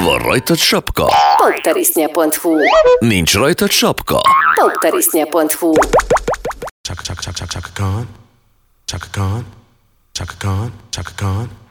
Van rajtad sapka? Poptarisznya.hu. Nincs rajtad sapka? Poptarisznya.hu. Chaka Khan, Chaka Khan, Chaka Khan, Chaka Khan, Chaka Khan.